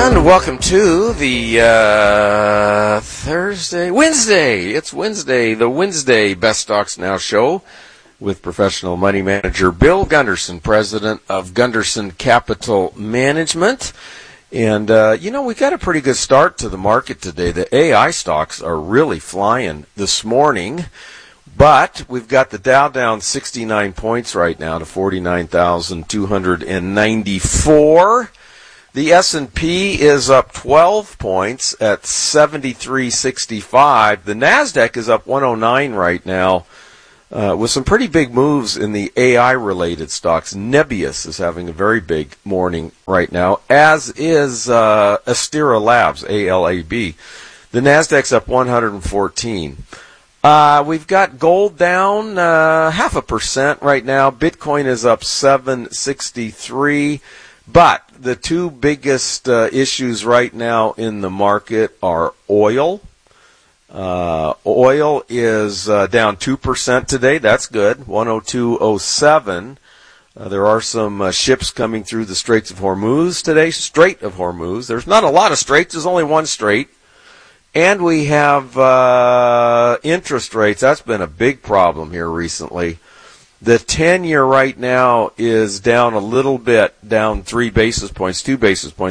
And welcome to the Wednesday. It's Wednesday, the Wednesday Best Stocks Now show with professional money manager Bill Gunderson, president of Gunderson Capital Management. And, we got a pretty good start to the market today. The AI stocks are really flying this morning. But we've got the Dow down 69 points right now to 49,294. The S&P is up 12 points at 73.65. The NASDAQ is up 109 right now with some pretty big moves in the AI-related stocks. Nebius is having a very big morning right now, as is Astera Labs, ALAB. The NASDAQ's up 114. We've got gold down 0.5% right now. Bitcoin is up 763. But the two biggest issues right now in the market are oil. Oil is down 2% today. That's good, 102.07. There are some ships coming through the Straits of Hormuz today. Strait of Hormuz. There's not a lot of straits. There's only one strait. And we have interest rates. That's been a big problem here recently. The 10-year right now is down a little bit, down 2 basis points to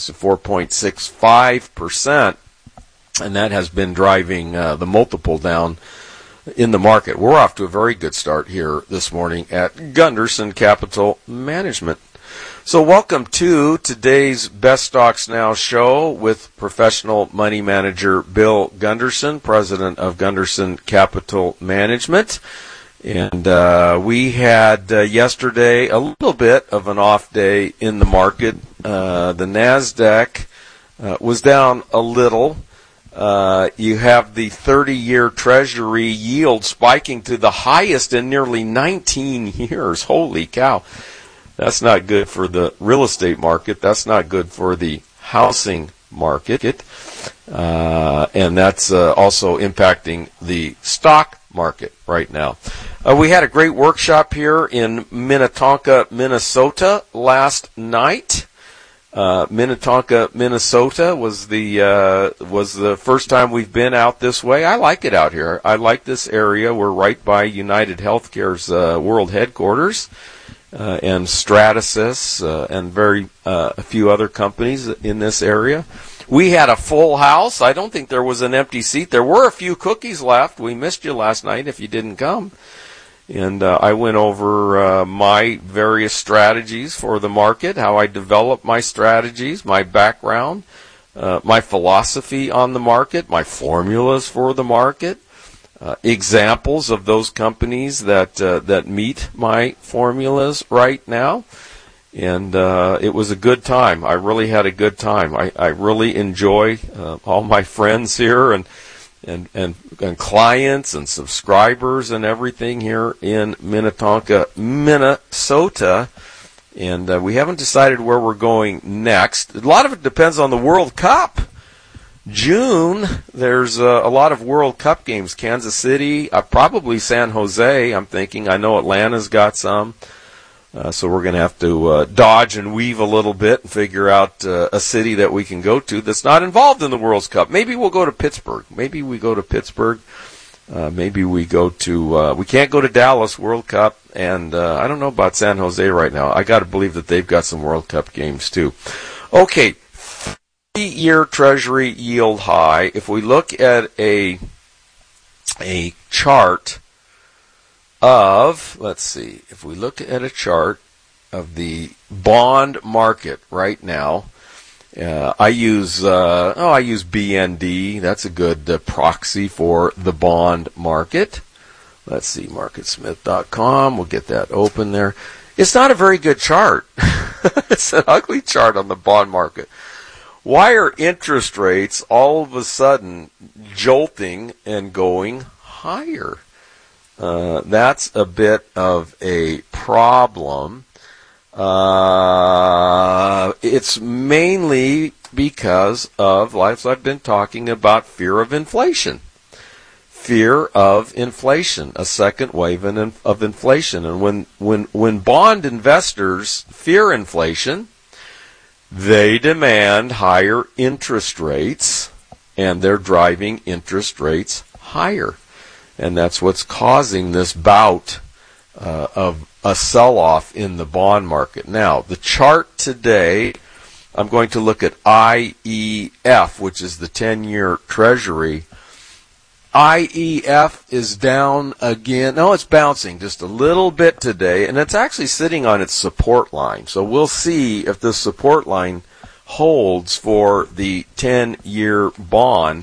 4.65%. And that has been driving the multiple down in the market. We're off to a very good start here this morning at Gunderson Capital Management. So welcome to today's Best Stocks Now show with professional money manager Bill Gunderson, president of Gunderson Capital Management. And we had yesterday a little bit of an off day in the market. The NASDAQ was down a little. You have the 30-year Treasury yield spiking to the highest in nearly 19 years. Holy cow. That's not good for the real estate market. That's not good for the housing market. And that's also impacting the stock market right now. We had a great workshop here in Minnetonka, Minnesota last night. Minnetonka, Minnesota was the first time we've been out this way. I like it out here. I like this area. We're right by United Healthcare's world headquarters. And Stratasys, and a few other companies in this area. We had a full house. I don't think there was an empty seat. There were a few cookies left. We missed you last night if you didn't come. And I went over my various strategies for the market, how I develop my strategies, my background, my philosophy on the market, my formulas for the market. Examples of those companies that meet my formulas right now, and it was a good time. I really had a good time. I really enjoy all my friends here and clients and subscribers and everything here in Minnetonka, Minnesota. And we haven't decided where we're going next. A lot of it depends on the World Cup. June, there's a lot of World Cup games. Kansas City, probably San Jose, I'm thinking. I know Atlanta's got some. So we're going to have to dodge and weave a little bit and figure out a city that we can go to that's not involved in the World Cup. Maybe we'll go to Pittsburgh. Maybe we go to Pittsburgh. Maybe we go to we can't go to Dallas World Cup. And I don't know about San Jose right now. I got to believe that they've got some World Cup games too. Okay. 30-year Treasury yield high. If we look at a chart of, if we look at a chart of the bond market right now, I use BND. That's a good proxy for the bond market. Let's see, marketsmith.com. We'll get that open there. It's not a very good chart. It's an ugly chart on the bond market. Why are interest rates all of a sudden jolting and going higher? That's a bit of a problem. It's mainly because of, as I've been talking about, fear of inflation. Fear of inflation, a second wave of inflation. And when bond investors fear inflation, They demand higher interest rates, and they're driving interest rates higher. And that's what's causing this bout of a sell-off in the bond market. Now, the chart today, I'm going to look at IEF, which is the 10-year Treasury. IEF is down again. No, it's bouncing just a little bit today, and it's actually sitting on its support line. So we'll see if this support line holds for the 10-year bond.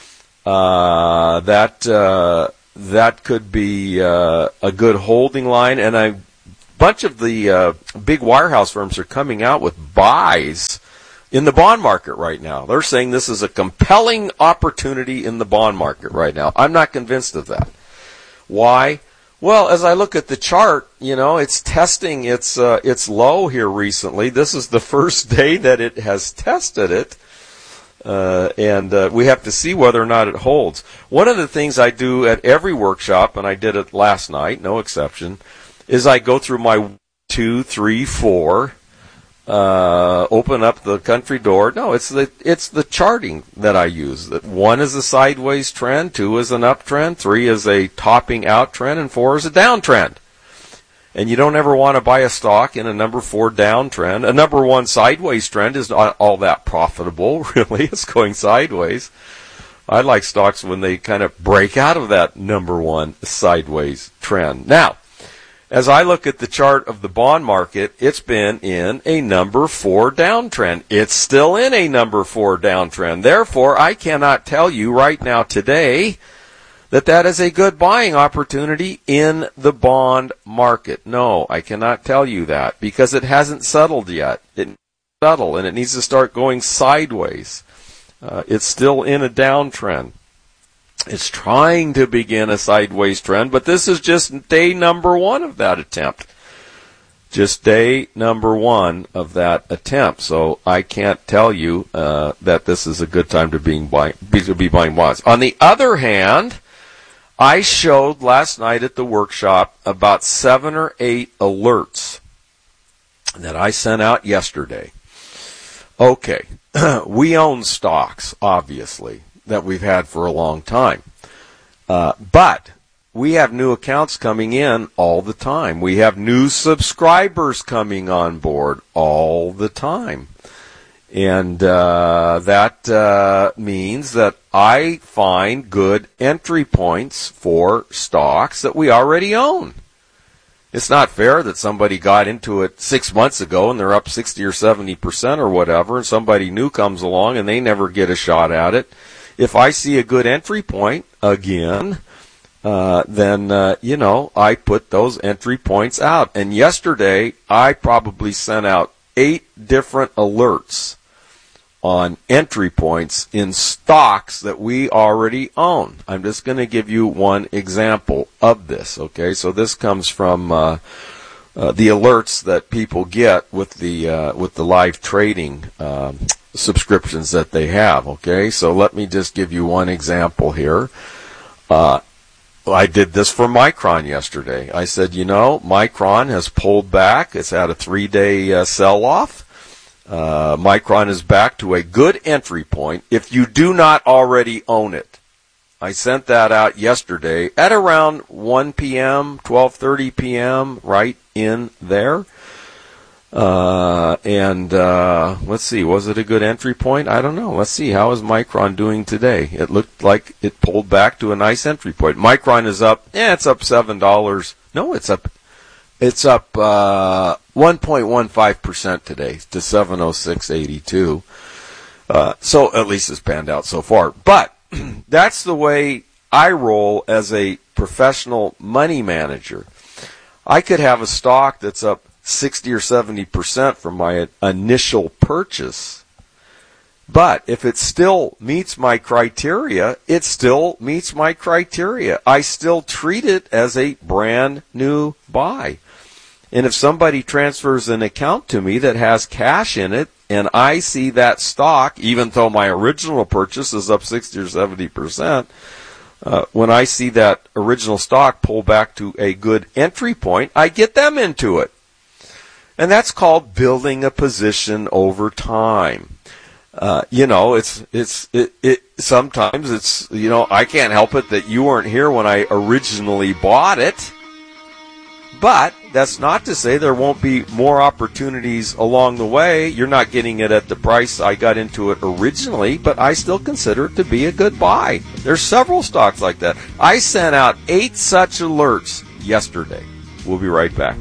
That could be a good holding line, and a bunch of the big wirehouse firms are coming out with buys in the bond market right now. They're saying this is a compelling opportunity in the bond market right now. I'm not convinced of that. Why? Well, as I look at the chart, it's testing its low here recently. This is the first day that it has tested it. And we have to see whether or not it holds. One of the things I do at every workshop, and I did it last night, no exception, is I go through my 2, 3, 4, open up the country door. No, it's the charting that I use. That 1 is a sideways trend, 2 is an uptrend, 3 is a topping out trend, and 4 is a downtrend. And you don't ever want to buy a stock in a number 4 downtrend. A number 1 sideways trend is not all that profitable, really. It's going sideways. I like stocks when they kind of break out of that number 1 sideways trend. Now, as I look at the chart of the bond market, it's been in a number 4 downtrend. It's still in a number 4 downtrend. Therefore, I cannot tell you right now today that is a good buying opportunity in the bond market. No, I cannot tell you that because it hasn't settled yet. It needs to settle, and it needs to start going sideways. It's still in a downtrend. It's trying to begin a sideways trend, but this is just day number 1 of that attempt. Just day number 1 of that attempt. So I can't tell you that this is a good time to be buying bonds. On the other hand, I showed last night at the workshop about 7 or 8 alerts that I sent out yesterday. Okay, we own stocks, obviously, that we've had for a long time. But we have new accounts coming in all the time. We have new subscribers coming on board all the time. And that means that I find good entry points for stocks that we already own. It's not fair that somebody got into it 6 months ago and they're up 60 or 70% or whatever, and somebody new comes along and they never get a shot at it. If I see a good entry point, again, then I put those entry points out. And yesterday, I probably sent out 8 different alerts on entry points in stocks that we already own. I'm just going to give you one example of this, okay? So this comes from the alerts that people get with the live trading subscriptions that they have, okay? So let me just give you one example here. I did this for Micron yesterday. I said, Micron has pulled back. It's had a 3-day sell-off. Micron is back to a good entry point if you do not already own it. I sent that out yesterday at around 1 p.m., 12:30 p.m., right in there. Let's see, was it a good entry point? I don't know. Let's see, how is Micron doing today? It looked like it pulled back to a nice entry point. Micron is up, it's up $7. No, it's up 1.15% today to 706.82. So at least it's panned out so far. But that's the way I roll as a professional money manager. I could have a stock that's up 60 or 70% from my initial purchase. But if it still meets my criteria, it still meets my criteria. I still treat it as a brand new buy. And if somebody transfers an account to me that has cash in it, and I see that stock, even though my original purchase is up 60 or 70%, when I see that original stock pull back to a good entry point, I get them into it. And that's called building a position over time. Sometimes it's, I can't help it that you weren't here when I originally bought it. But that's not to say there won't be more opportunities along the way. You're not getting it at the price I got into it originally, but I still consider it to be a good buy. There's several stocks like that. I sent out 8 such alerts yesterday. We'll be right back.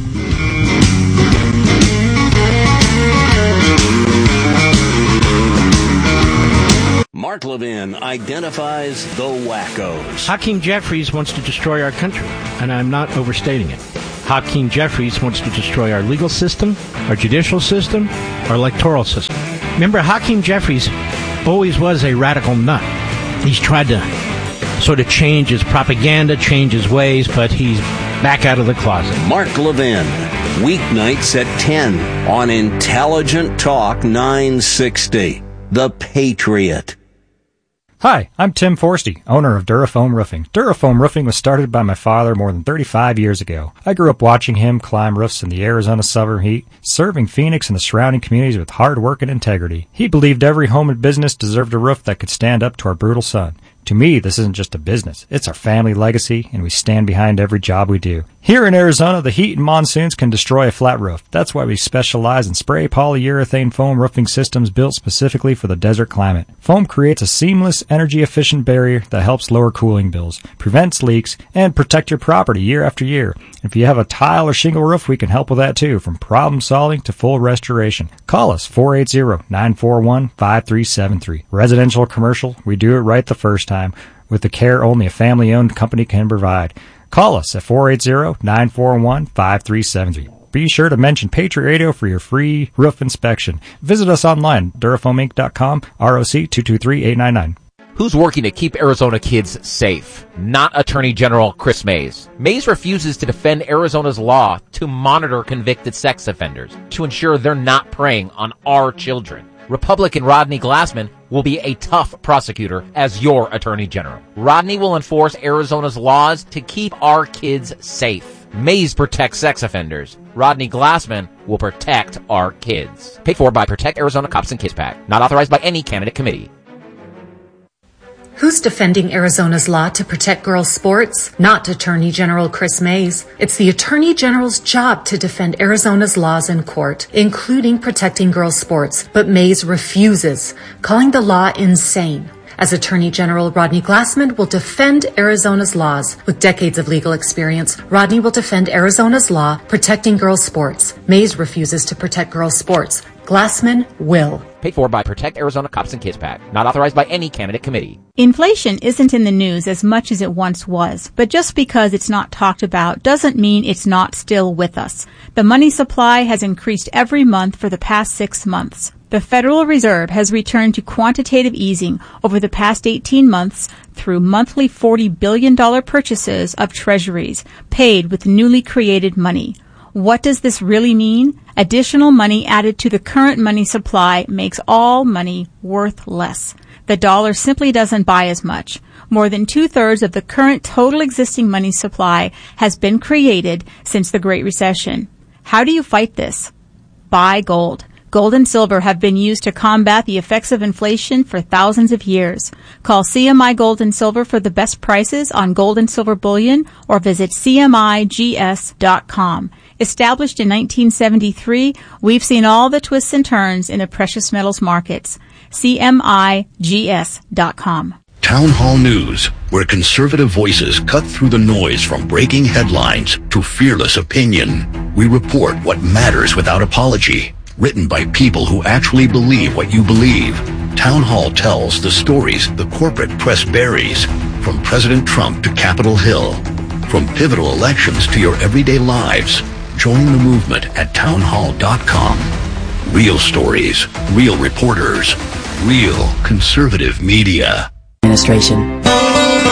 Mark Levin identifies the wackos. Hakeem Jeffries wants to destroy our country, and I'm not overstating it. Hakeem Jeffries wants to destroy our legal system, our judicial system, our electoral system. Remember, Hakeem Jeffries always was a radical nut. He's tried to sort of change his propaganda, change his ways, but he's back out of the closet. Mark Levin, weeknights at 10 on Intelligent Talk 960. The Patriot. Hi, I'm Tim Forsty, owner of Durafoam Roofing. Durafoam Roofing was started by my father more than 35 years ago. I grew up watching him climb roofs in the Arizona summer heat, serving Phoenix and the surrounding communities with hard work and integrity. He believed every home and business deserved a roof that could stand up to our brutal sun. To me, this isn't just a business. It's our family legacy, and we stand behind every job we do. Here in Arizona, the heat and monsoons can destroy a flat roof. That's why we specialize in spray polyurethane foam roofing systems built specifically for the desert climate. Foam creates a seamless, energy-efficient barrier that helps lower cooling bills, prevents leaks, and protect your property year after year. If you have a tile or shingle roof, we can help with that too, from problem solving to full restoration. Call us, 480-941-5373. Residential or commercial, we do it right the first time, with the care only a family-owned company can provide. Call us at 480-941-5373. Be sure to mention Patriot Radio for your free roof inspection. Visit us online, DurafoamInc.com, ROC 223-899. Who's working to keep Arizona kids safe? Not Attorney General Chris Mays. Mays refuses to defend Arizona's law to monitor convicted sex offenders to ensure they're not preying on our children. Republican Rodney Glassman will be a tough prosecutor as your Attorney General. Rodney will enforce Arizona's laws to keep our kids safe. Mays protects sex offenders. Rodney Glassman will protect our kids. Paid for by Protect Arizona Cops and Kids PAC. Not authorized by any candidate committee. Who's defending Arizona's law to protect girls' sports? Not Attorney General Chris Mays. It's the Attorney General's job to defend Arizona's laws in court, including protecting girls' sports. But Mays refuses, calling the law insane. As Attorney General, Rodney Glassman will defend Arizona's laws. With decades of legal experience, Rodney will defend Arizona's law protecting girls' sports. Mays refuses to protect girls' sports. Glassman will. Paid for by Protect Arizona Cops and Kids PAC. Not authorized by any candidate committee. Inflation isn't in the news as much as it once was, but just because it's not talked about doesn't mean it's not still with us. The money supply has increased every month for the past 6 months. The Federal Reserve has returned to quantitative easing over the past 18 months through monthly $40 billion purchases of treasuries paid with newly created money. What does this really mean? Additional money added to the current money supply makes all money worth less. The dollar simply doesn't buy as much. More than 2/3 of the current total existing money supply has been created since the Great Recession. How do you fight this? Buy gold. Gold and silver have been used to combat the effects of inflation for thousands of years. Call CMI Gold and Silver for the best prices on gold and silver bullion or visit CMIGS.com. Established in 1973, we've seen all the twists and turns in the precious metals markets. CMIGS.com. Town Hall News, where conservative voices cut through the noise from breaking headlines to fearless opinion. We report what matters without apology. Written by people who actually believe what you believe. Town Hall tells the stories the corporate press buries, from President Trump to Capitol Hill, from pivotal elections to your everyday lives. Join the movement at townhall.com. Real stories, real reporters, real conservative media. Administration.